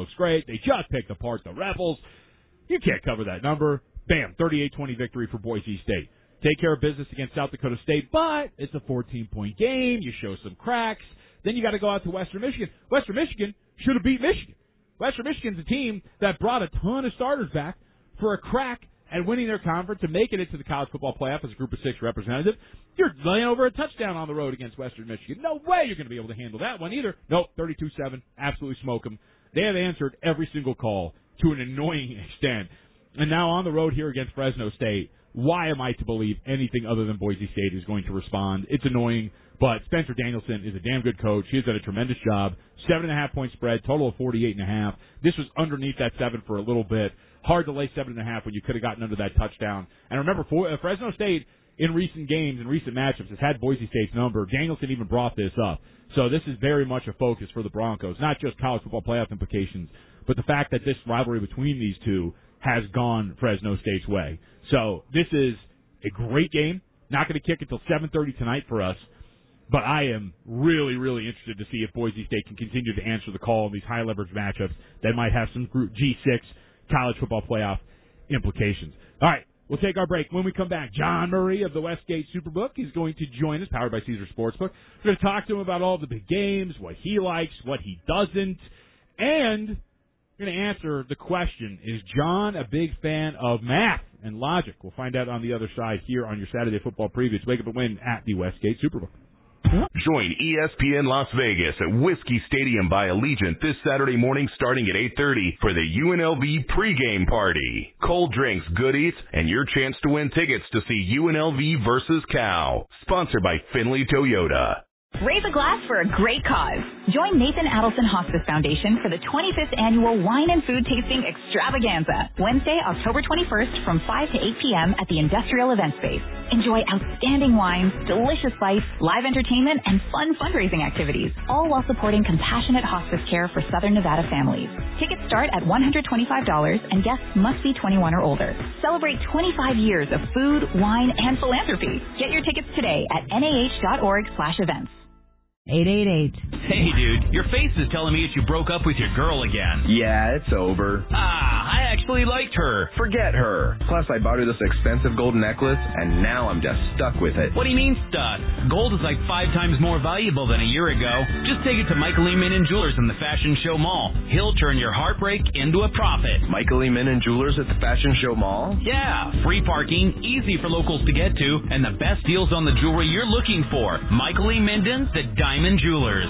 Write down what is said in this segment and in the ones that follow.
looks great. They just picked apart the Rebels. You can't cover that number. Bam, 38-20 victory for Boise State. Take care of business against South Dakota State, but it's a 14-point game. You show some cracks. Then you got to go out to Western Michigan. Western Michigan should have beat Michigan. Western Michigan's a team that brought a ton of starters back for a crack at winning their conference and making it to the college football playoff as a Group of 6 representative. You're laying over a touchdown on the road against Western Michigan. No way you're going to be able to handle that one either. Nope, 32-7. Absolutely smoke them. They have answered every single call to an annoying extent. And now on the road here against Fresno State, why am I to believe anything other than Boise State is going to respond? It's annoying, but Spencer Danielson is a damn good coach. He has done a tremendous job. 7.5-point spread, total of 48.5. This was underneath that 7 for a little bit. Hard to lay 7.5 when you could have gotten under that touchdown. And remember, Fresno State in recent games and recent matchups has had Boise State's number. Danielson even brought this up. So this is very much a focus for the Broncos, not just college football playoff implications, but the fact that this rivalry between these two has gone Fresno State's way. So this is a great game. Not going to kick until 7:30 tonight for us. But I am really, really interested to see if Boise State can continue to answer the call in these high-leverage matchups that might have some Group G6 college football playoff implications. All right, we'll take our break. When we come back, John Murray of the Westgate Superbook is going to join us, powered by Caesar Sportsbook. We're going to talk to him about all the big games, what he likes, what he doesn't, and we're going to answer the question, is John a big fan of math and logic? We'll find out on the other side here on your Saturday football preview. Wake up and win at the Westgate Superbook. Join ESPN Las Vegas at Whiskey Stadium by Allegiant this Saturday morning starting at 8:30 for the UNLV pregame party. Cold drinks, goodies, and your chance to win tickets to see UNLV versus Cal. Sponsored by Finley Toyota. Raise a glass for a great cause. Join Nathan Adelson Hospice Foundation for the 25th Annual Wine and Food Tasting Extravaganza, Wednesday, October 21st from 5 to 8 p.m. at the Industrial Event Space. Enjoy outstanding wines, delicious bites, live entertainment, and fun fundraising activities, all while supporting compassionate hospice care for Southern Nevada families. Tickets start at $125 and guests must be 21 or older. Celebrate 25 years of food, wine, and philanthropy. Get your tickets today at nah.org/events. 888. Hey, dude, your face is telling me that you broke up with your girl again. Yeah, it's over. I actually liked her. Forget her. Plus, I bought her this expensive gold necklace, and now I'm just stuck with it. What do you mean stuck? Gold is like 5 times more valuable than a year ago. Just take it to Michael E. Min & Jewelers in the Fashion Show Mall. He'll turn your heartbreak into a profit. Michael E. Min & Jewelers at the Fashion Show Mall? Yeah, free parking, easy for locals to get to, and the best deals on the jewelry you're looking for. Michael E. Minden, the Diamond Jewelers.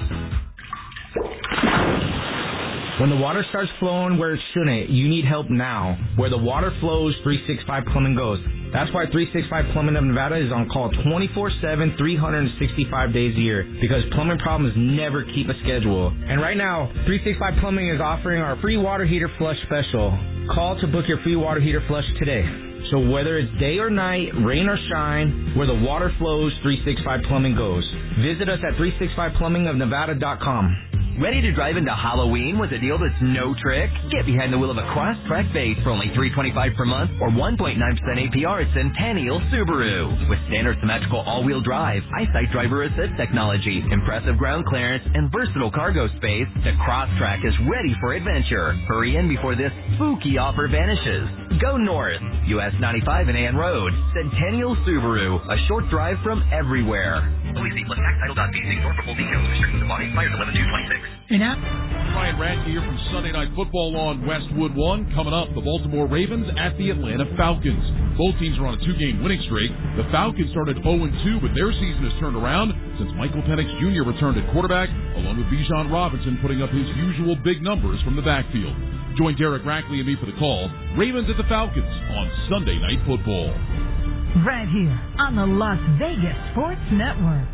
When the water starts flowing where it shouldn't, you need help now. Where the water flows, 365 Plumbing goes. That's why 365 Plumbing of Nevada is on call 24/7, 365 days a year, because plumbing problems never keep a schedule. And right now, 365 Plumbing is offering our free water heater flush special. Call to book your free water heater flush today. So whether it's day or night, rain or shine, where the water flows, 365 Plumbing goes. Visit us at 365plumbingofnevada.com. Ready to drive into Halloween with a deal that's no trick? Get behind the wheel of a Crosstrek base for only $325 per month or 1.9% APR at Centennial Subaru. With standard symmetrical all-wheel drive, EyeSight driver assist technology, impressive ground clearance, and versatile cargo space, the Crosstrek is ready for adventure. Hurry in before this spooky offer vanishes. Go north, US 95 and Ann Road. Centennial Subaru, a short drive from everywhere. OEC plus tax title.bc for full details. Restrictions apply. Expires 11/2/26. Ryan Radke here from Sunday Night Football on Westwood One. Coming up, the Baltimore Ravens at the Atlanta Falcons. Both teams are on a 2-game winning streak. The Falcons started 0-2, but their season has turned around since Michael Penix Jr. returned at quarterback, along with Bijan Robinson putting up his usual big numbers from the backfield. Join Derek Rackley and me for the call. Ravens at the Falcons on Sunday Night Football. Right here on the Las Vegas Sports Network.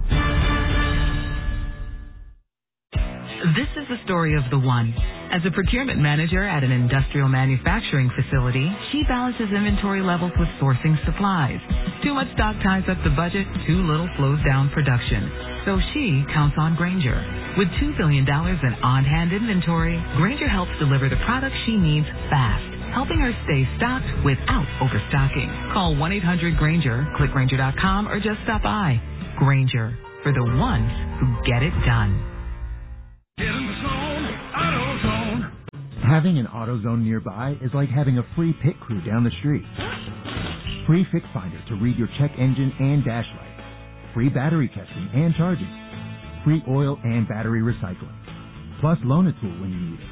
This is the story of the one. As a procurement manager at an industrial manufacturing facility, she balances inventory levels with sourcing supplies. Too much stock ties up the budget, too little slows down production. So she counts on Grainger. With $2 billion in on-hand inventory, Grainger helps deliver the products she needs fast, helping her stay stocked without overstocking. Call 1-800-GRAINGER, click Grainger.com, or just stop by. Grainger, for the ones who get it done. Get in the zone, AutoZone. Having an AutoZone nearby is like having a free pit crew down the street. Free Fix Finder to read your check engine and dash light. Free battery testing and charging. Free oil and battery recycling. Plus Loan-A-Tool when you need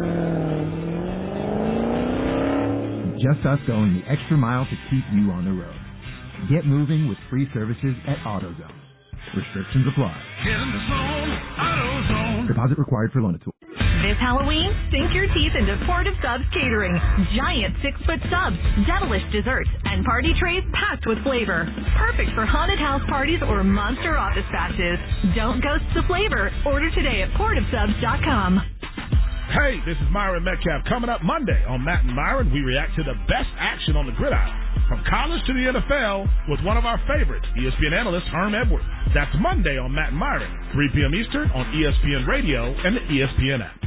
it. Just us going the extra mile to keep you on the road. Get moving with free services at AutoZone. Restrictions apply. Get in the zone, AutoZone. Deposit required for Loan-A-Tool. This Halloween, sink your teeth into Port of Subs Catering. Giant 6-foot subs, devilish desserts, and party trays packed with flavor. Perfect for haunted house parties or monster office batches. Don't ghost the flavor. Order today at portofsubs.com. Hey, this is Myron Metcalf. Coming up Monday on Matt and Myron, we react to the best action on the gridiron, from college to the NFL, with one of our favorites, ESPN analyst Herm Edwards. That's Monday on Matt and Myron, 3 p.m. Eastern on ESPN Radio and the ESPN app.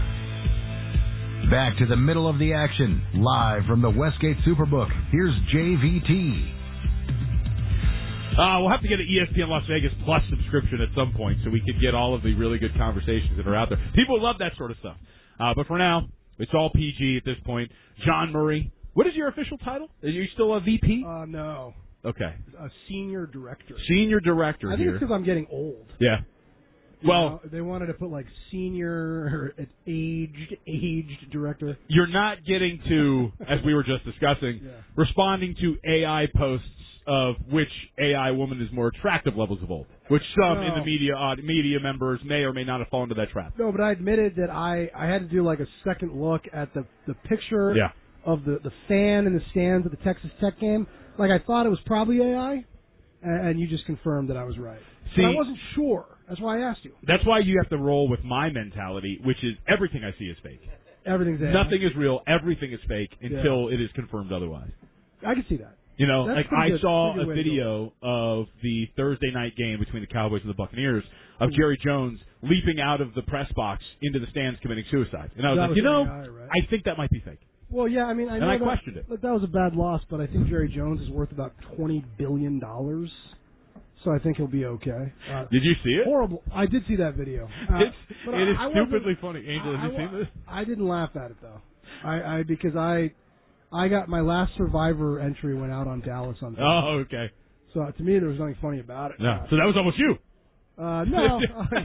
Back to the middle of the action, live from the Westgate Superbook. Here's JVT. We'll have to get an ESPN Las Vegas Plus subscription at some point so we can get all of the really good conversations that are out there. People love that sort of stuff. But for now, it's all PG at this point. John Murray. What is your official title? Are you still a VP? No. Okay. A senior director. Senior director I think it's because I'm getting old. Yeah. Well, they wanted to put like senior or aged director. You're not getting to, as we were just discussing, responding to AI posts of which AI woman is more attractive levels of old, which some in the media members may or may not have fallen into that trap. No, but I admitted that I had to do like a second look at the picture of the fan in the stands at the Texas Tech game. Like I thought it was probably AI, and you just confirmed that I was right. See, but I wasn't sure. That's why I asked you. That's why you have to roll with my mentality, which is everything I see is fake. Everything's AI. Nothing is real. Everything is fake until it is confirmed otherwise. I can see that. You know, That's like I saw a way video of the Thursday night game between the Cowboys and the Buccaneers of Jerry Jones leaping out of the press box into the stands committing suicide. And I was like, AI, right? I think that might be fake. Well, yeah, I mean, I questioned it. Look, that was a bad loss, but I think Jerry Jones is worth about $20 billion. So I think he'll be okay. Did you see it? Horrible. I did see that video. It is stupidly funny. Angel, have you seen this? I didn't laugh at it, though. Because I got my last Survivor entry went out on Dallas on Thursday. Oh, okay. So to me, there was nothing funny about it. No. So that was almost you. No.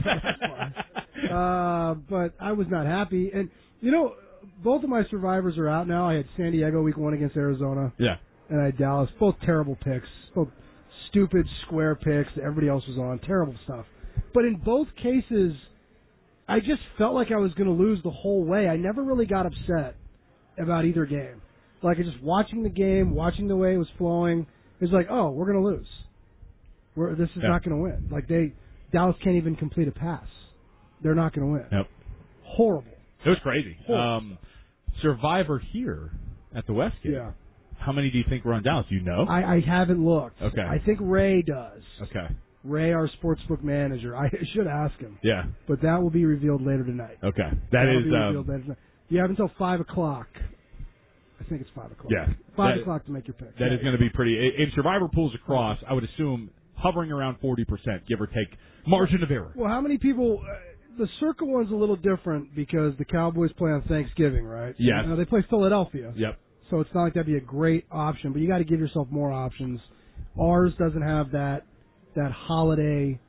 But I was not happy. And, you know, both of my Survivors are out now. I had San Diego week 1 against Arizona. Yeah. And I had Dallas. Both terrible picks. Both stupid square picks that everybody else was on. Terrible stuff. But in both cases, I just felt like I was going to lose the whole way. I never really got upset about either game. Like, just watching the game, watching the way it was flowing, it was like, oh, we're going to lose. This is not going to win. Like, Dallas can't even complete a pass. They're not going to win. Yep. Horrible. It was crazy. Survivor here at the Westgate. Yeah. How many do you think were on Dallas? Do you know? I haven't looked. Okay. I think Ray does. Okay. Ray, our sportsbook manager. I should ask him. Yeah. But that will be revealed later tonight. Okay. That'll be revealed later tonight. You have until 5 o'clock. I think it's 5 o'clock. Yeah. 5 o'clock to make your pick. That is going to be pretty. In Survivor pools across, I would assume hovering around 40%, give or take, margin of error. Well, how many people... the circle one's a little different because the Cowboys play on Thanksgiving, right? Yes. They play Philadelphia. Yep. So it's not like that'd be a great option, but you got to give yourself more options. Ours doesn't have that holiday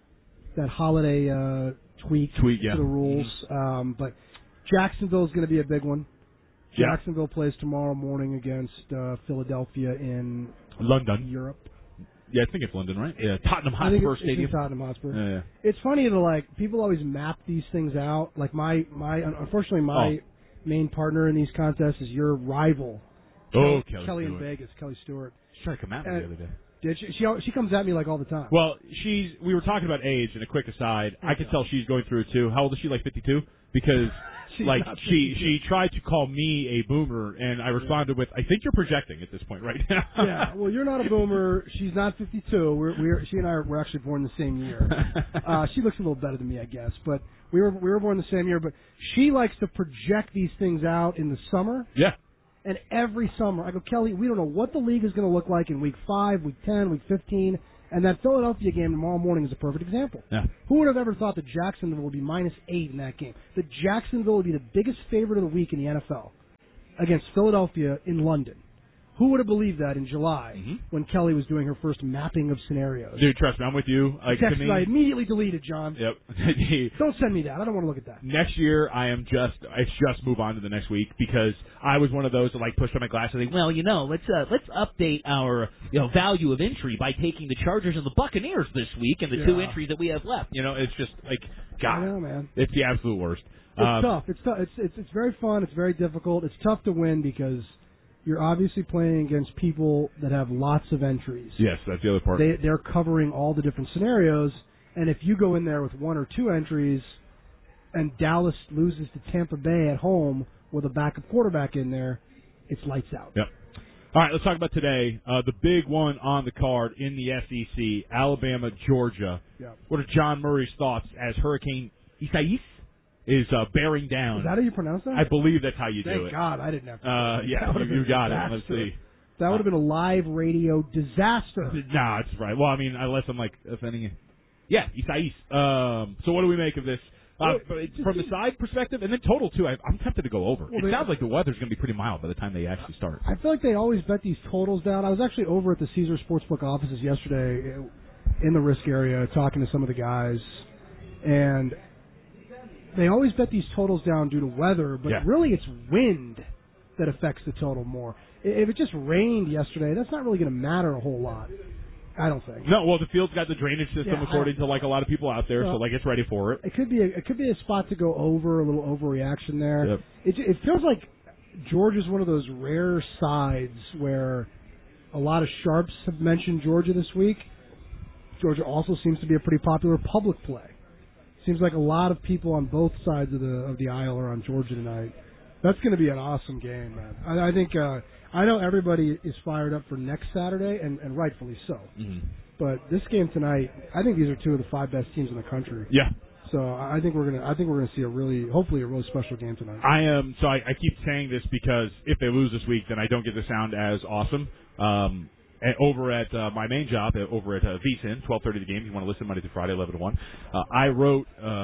tweak to the rules. But Jacksonville's going to be a big one. Yeah. Jacksonville plays tomorrow morning against Philadelphia in London, Europe. Yeah, I think it's London, right? Yeah, Tottenham Hotspur Stadium. It's in Tottenham Hotspur. Yeah. It's funny to people always map these things out. Like unfortunately my main partner in these contests is your rival. Kelly in Vegas, Kelly Stewart. She tried to come at me the other day. Did she comes at me like all the time. Well, we were talking about age, and a quick aside, I could tell she's going through it too. How old is she? Like 52? Because she tried to call me a boomer, and I responded with, "I think you're projecting at this point right now." Yeah. Well, you're not a boomer. She's not 52. She and I were actually born the same year. She looks a little better than me, I guess, but we were born the same year. But she likes to project these things out in the summer. Yeah. And every summer, I go, Kelly, we don't know what the league is going to look like in week 5, week 10, week 15. And that Philadelphia game tomorrow morning is a perfect example. Yeah. Who would have ever thought that Jacksonville would be -8 in that game? That Jacksonville would be the biggest favorite of the week in the NFL. against Philadelphia in London. Who would have believed that in July when Kelly was doing her first mapping of scenarios? Dude, trust me, I'm with you. Like, text to me, I immediately deleted, John. Yep. Don't send me that. I don't want to look at that. Next year, it's just move on to the next week because I was one of those that like pushed on my glasses and think, well, let's update our value of entry by taking the Chargers and the Buccaneers this week and the two entries that we have left. It's just like, God, I know, man. It's the absolute worst. It's tough. It's tough. It's very fun. It's very difficult. It's tough to win because you're obviously playing against people that have lots of entries. Yes, that's the other part. They're covering all the different scenarios, and if you go in there with one or two entries and Dallas loses to Tampa Bay at home with a backup quarterback in there, it's lights out. Yep. All right, let's talk about today. The big one on the card in the SEC, Alabama, Georgia. Yep. What are John Murray's thoughts as Hurricane Isaias is bearing down? Is that how you pronounce that? I believe that's how you do it. Thank God I didn't have to. Yeah, you got it. Let's see. That would have been a live radio disaster. Nah, that's right. Well, I mean, unless I'm like offending you. Yeah, Isaias. So what do we make of this? From the side perspective, and then total too, I'm tempted to go over. It sounds like the weather's going to be pretty mild by the time they actually start. I feel like they always bet these totals down. I was actually over at the Caesar Sportsbook offices yesterday in the Risk area talking to some of the guys, and they always bet these totals down due to weather, but really it's wind that affects the total more. If it just rained yesterday, that's not really going to matter a whole lot, I don't think. No, well, the field's got the drainage system according to like a lot of people out there, so like it's ready for it. It could be a spot to go over, a little overreaction there. Yep. It feels like Georgia's one of those rare sides where a lot of sharps have mentioned Georgia this week. Georgia also seems to be a pretty popular public play. Seems like a lot of people on both sides of the aisle are on Georgia tonight. That's going to be an awesome game, man. I think I know everybody is fired up for next Saturday, and rightfully so. Mm-hmm. But this game tonight, I think these are two of the 5 best teams in the country. Yeah. So I think we're gonna see hopefully a really special game tonight. I keep saying this because if they lose this week, then I don't get to sound as awesome. Over at my main job, over at VSiN, 12:30 the game. If you want to listen Monday through Friday, 11 to 1. I wrote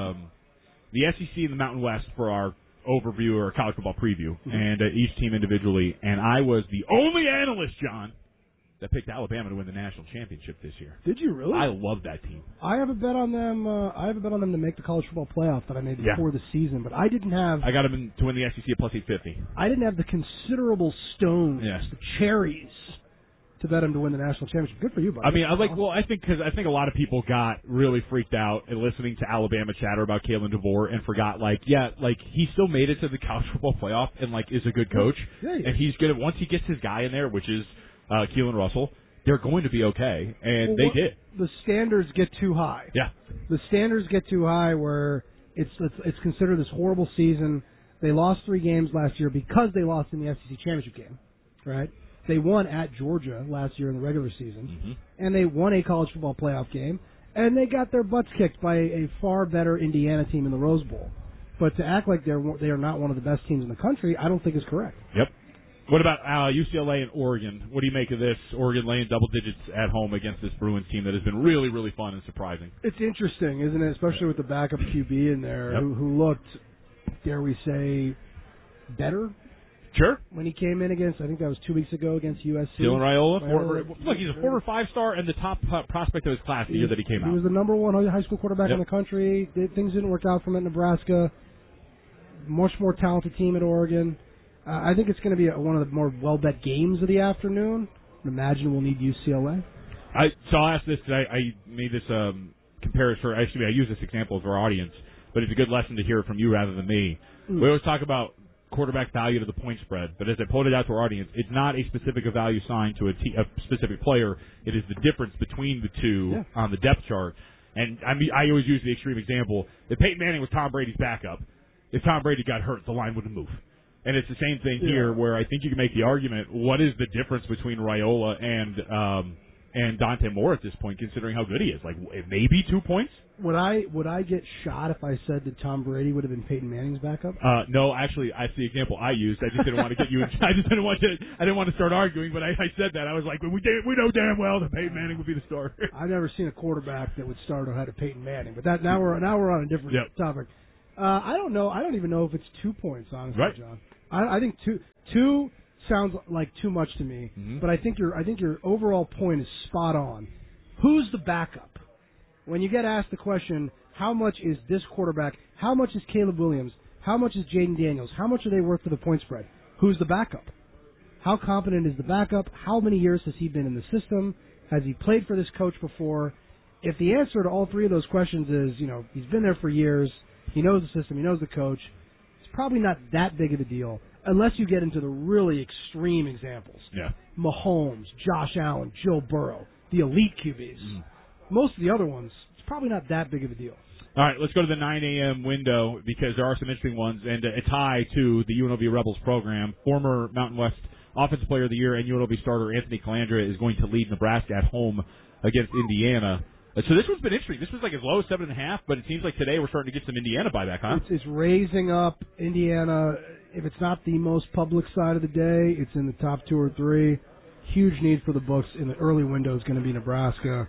the SEC and the Mountain West for our overview or college football preview, and each team individually. And I was the only analyst, John, that picked Alabama to win the national championship this year. Did you really? I love that team. I have a bet on them. I have a bet on them to make the college football playoff that I made before the season, but I didn't have. I got them to win the SEC at plus 850. I didn't have the considerable stones, the cherries, to bet him to win the national championship. Good for you, buddy. I mean, I think a lot of people got really freaked out at listening to Alabama chatter about Kalen DeVore and forgot, he still made it to the college football playoff and, is a good coach. Yeah. And he's going to, once he gets his guy in there, which is Keelan Russell, they're going to be okay. And they did. The standards get too high. Yeah. The standards get too high where it's considered this horrible season. They lost 3 games last year because they lost in the SEC championship game, right? They won at Georgia last year in the regular season, and they won a college football playoff game, and they got their butts kicked by a far better Indiana team in the Rose Bowl. But to act like they are not one of the best teams in the country, I don't think is correct. Yep. What about UCLA and Oregon? What do you make of this? Oregon laying double digits at home against this Bruins team that has been really, really fun and surprising. It's interesting, isn't it? Especially with the backup QB in there who looked, dare we say, better. Sure. When he came in against, I think that was 2 weeks ago against USC. Dylan Raiola. Look, he's a former 5-star and the top prospect of his class the year that he came out. He was the number 1 high school quarterback in the country. Things didn't work out for him at Nebraska. Much more talented team at Oregon. I think it's going to be one of the more well-bet games of the afternoon. Imagine we'll need UCLA. So I'll ask this. I made this comparison. Actually, I use this example for our audience, but it's a good lesson to hear it from you rather than me. We always talk about quarterback value to the point spread, but as I pointed out to our audience, it's not a specific value assigned to a specific player. It is the difference between the two on the depth chart. And I always use the extreme example. If Peyton Manning was Tom Brady's backup, if Tom Brady got hurt, the line wouldn't move. And it's the same thing here, where I think you can make the argument: what is the difference between Raiola and Dante Moore at this point, considering how good he is? Maybe 2 points. Would I get shot if I said that Tom Brady would have been Peyton Manning's backup? No, actually, that's the example I used. I just didn't want to get you. I didn't want to start arguing, but I said that. I was like, we know damn well that Peyton Manning would be the starter. I've never seen a quarterback that would start ahead of Peyton Manning, but now we're on a different topic. I don't know. I don't even know if it's 2 points, honestly, John. I think 2 sounds like too much to me, but I think your overall point is spot on. Who's the backup? When you get asked the question, how much is this quarterback? How much is Caleb Williams? How much is Jaden Daniels? How much are they worth for the point spread? Who's the backup? How competent is the backup? How many years has he been in the system? Has he played for this coach before? If the answer to all 3 of those questions is, he's been there for years, he knows the system, he knows the coach, it's probably not that big of a deal, unless you get into the really extreme examples. Yeah. Mahomes, Josh Allen, Joe Burrow, the elite QBs. Most of the other ones, it's probably not that big of a deal. All right, let's go to the 9 a.m. window because there are some interesting ones, and a tie to the UNLV Rebels program. Former Mountain West Offensive Player of the Year and UNLV starter Anthony Calandra is going to lead Nebraska at home against Indiana. So this one's been interesting. This was like as low as 7.5, but it seems like today we're starting to get some Indiana buyback, huh? It's raising up Indiana. If it's not the most public side of the day, it's in the top 2 or 3. Huge need for the books in the early window is going to be Nebraska.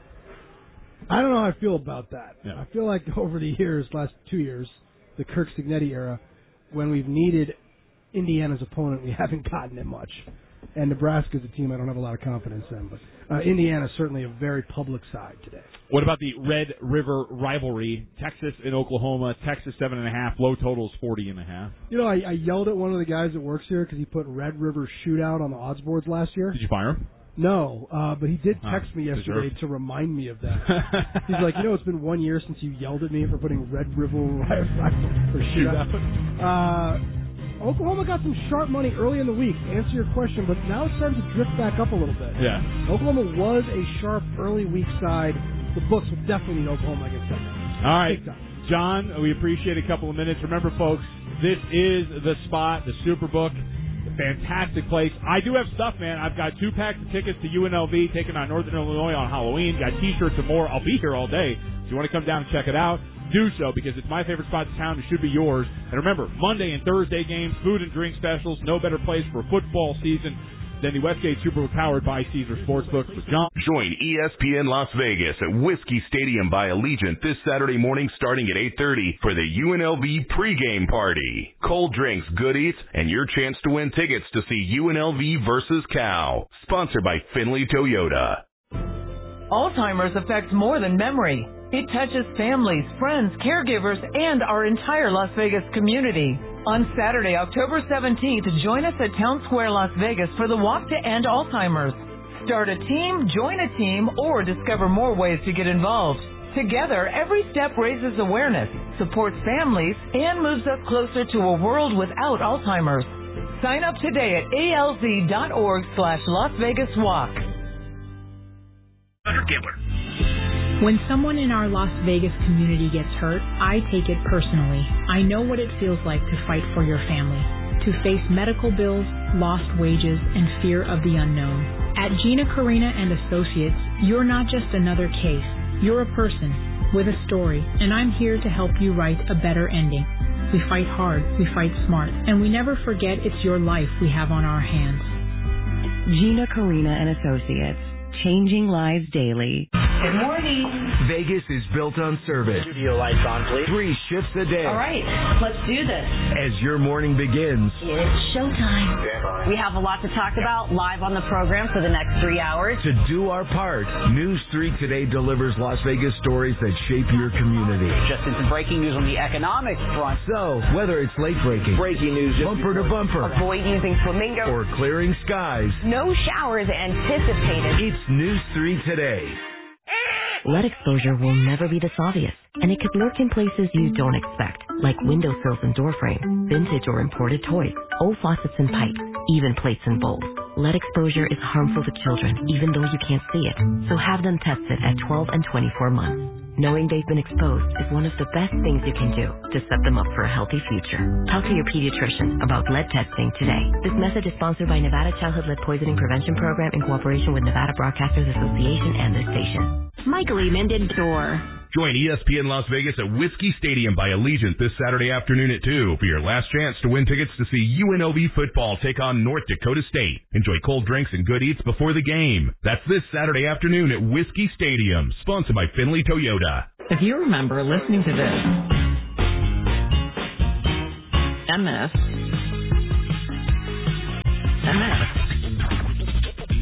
I don't know how I feel about that. Yeah. I feel like over the years, last 2 years, the Kirk Cignetti era, when we've needed Indiana's opponent, we haven't gotten it much. And Nebraska's a team I don't have a lot of confidence in. But Indiana's certainly a very public side today. What about the Red River rivalry? Texas and Oklahoma. Texas 7.5. Low totals 40.5. I yelled at one of the guys that works here because he put Red River Shootout on the odds boards last year. Did you fire him? No, but he did text me yesterday to remind me of that. He's like, it's been 1 year since you yelled at me for putting Red River for Shootout. Oklahoma got some sharp money early in the week, to answer your question, but now it's starting to drift back up a little bit. Yeah. Oklahoma was a sharp early week side. The books will definitely need Oklahoma against Texas. All right, John, we appreciate a couple of minutes. Remember, folks, this is the spot, the Superbook. Fantastic place. I do have stuff, man. I've got 2 packs of tickets to UNLV taking on Northern Illinois on Halloween. Got T-shirts and more. I'll be here all day. If you want to come down and check it out, do so because it's my favorite spot in town. It should be yours. And remember, Monday and Thursday games, food and drink specials. No better place for football season than the Westgate Superbook powered by Caesar Sportsbook. With John. Join ESPN Las Vegas at Whiskey Stadium by Allegiant this Saturday morning starting at 8:30 for the UNLV pregame party. Cold drinks, good eats, and your chance to win tickets to see UNLV versus Cal. Sponsored by Finley Toyota. Alzheimer's affects more than memory. It touches families, friends, caregivers, and our entire Las Vegas community. On Saturday, October 17th, join us at Town Square, Las Vegas for the Walk to End Alzheimer's. Start a team, join a team, or discover more ways to get involved. Together, every step raises awareness, supports families, and moves us closer to a world without Alzheimer's. Sign up today at alz.org/Las Vegas Walk. When someone in our Las Vegas community gets hurt, I take it personally. I know what it feels like to fight for your family, to face medical bills, lost wages, and fear of the unknown. At Gina Carina and Associates, you're not just another case. You're a person with a story, and I'm here to help you write a better ending. We fight hard, we fight smart, and we never forget it's your life we have on our hands. Gina Carina and Associates, changing lives daily. Good morning. Vegas is built on service. Studio lights on, please. 3 shifts a day. All right, let's do this. As your morning begins. It's showtime. We have a lot to talk about live on the program for the next 3 hours. To do our part, News 3 Today delivers Las Vegas stories that shape your community. Just into breaking news on the economic front. So, whether it's late breaking, news, bumper to bumper, avoid using flamingo, or clearing skies, no showers anticipated. It's News 3 Today. Lead exposure will never be this obvious, and it could lurk in places you don't expect, like windowsills and door frames, vintage or imported toys, old faucets and pipes, even plates and bowls. Lead exposure is harmful to children, even though you can't see it, so have them tested at 12 and 24 months. Knowing they've been exposed is one of the best things you can do to set them up for a healthy future. Talk to your pediatrician about lead testing today. This message is sponsored by Nevada Childhood Lead Poisoning Prevention Program in cooperation with Nevada Broadcasters Association and this station. Michael E. Minden Store. Join ESPN Las Vegas at Whiskey Stadium by Allegiant this Saturday afternoon at 2 for your last chance to win tickets to see UNLV football take on North Dakota State. Enjoy cold drinks and good eats before the game. That's this Saturday afternoon at Whiskey Stadium, sponsored by Finley Toyota. If you remember listening to this, MS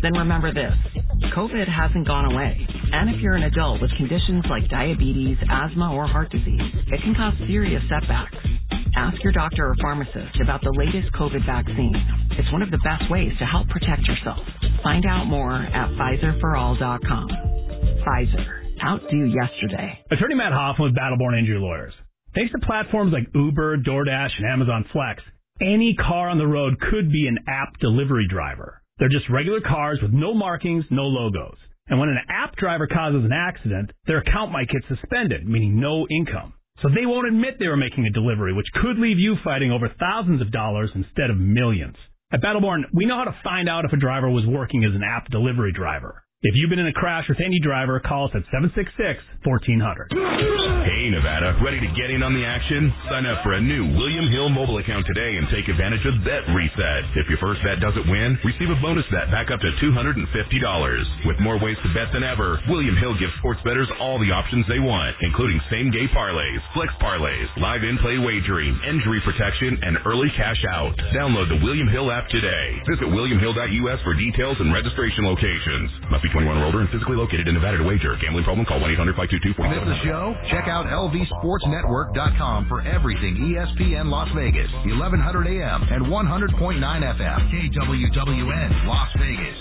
then remember this. COVID hasn't gone away. And if you're an adult with conditions like diabetes, asthma, or heart disease, it can cause serious setbacks. Ask your doctor or pharmacist about the latest COVID vaccine. It's one of the best ways to help protect yourself. Find out more at PfizerForAll.com. Pfizer. Outdo yesterday. Attorney Matt Hoffman with Battleborn Injury Lawyers. Thanks to platforms like Uber, DoorDash, and Amazon Flex, any car on the road could be an app delivery driver. They're just regular cars with no markings, no logos. And when an app driver causes an accident, their account might get suspended, meaning no income. So they won't admit they were making a delivery, which could leave you fighting over thousands of dollars instead of millions. At Battleborn, we know how to find out if a driver was working as an app delivery driver. If you've been in a crash with any driver, call us at 766-1400. Hey, Nevada, ready to get in on the action? Sign up for a new William Hill mobile account today and take advantage of Bet Reset. If your first bet doesn't win, receive a bonus bet back up to $250. With more ways to bet than ever, William Hill gives sports bettors all the options they want, including same-game parlays, flex parlays, live in-play wagering, injury protection, and early cash out. Download the William Hill app today. Visit williamhill.us for details and registration locations. Must be 21 or older and physically located in Nevada to wager. Gambling problem? Call 1-800-522-4700. Miss the show? Check out lvsportsnetwork.com for everything ESPN Las Vegas, 1100 AM and 100.9 FM. KWWN Las Vegas.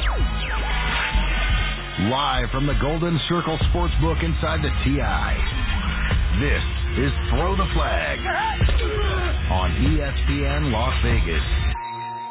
Live from the Golden Circle Sportsbook inside the TI. This is Throw the Flag on ESPN Las Vegas.